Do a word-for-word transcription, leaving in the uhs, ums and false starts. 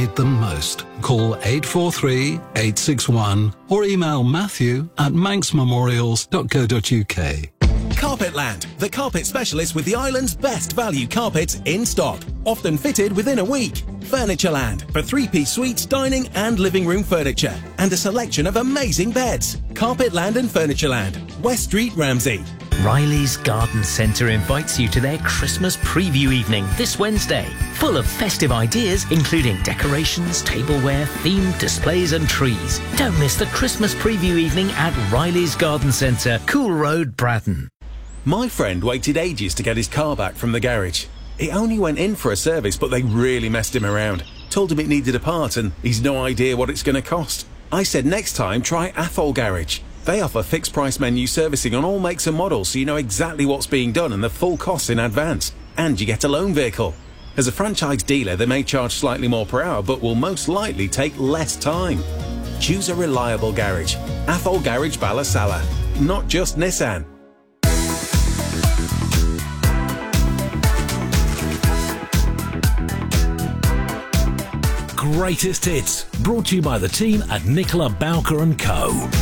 need them most. Call eight four three, eight six one or email matthew at manx memorials dot co dot uk. Carpetland, the carpet specialist with the island's best value carpets in stock, often fitted within a week. Furnitureland, for three-piece suites, dining and living room furniture, and a selection of amazing beds. Carpetland and Furnitureland, West Street, Ramsey. Riley's Garden Centre invites you to their Christmas preview evening this Wednesday, full of festive ideas including decorations, tableware, themed displays and trees. Don't miss the Christmas preview evening at Riley's Garden Centre, Cool Road, Braddon. My friend waited ages to get his car back from the garage. It only went in for a service, but they really messed him around. Told him it needed a part and he's no idea what it's going to cost. I said next time try Athol Garage. They offer fixed price menu servicing on all makes and models, so you know exactly what's being done and the full costs in advance. And you get a loan vehicle. As a franchise dealer, they may charge slightly more per hour, but will most likely take less time. Choose a reliable garage. Athol Garage Ballasalla, not just Nissan. Greatest hits, brought to you by the team at Nicola Bowker and Co.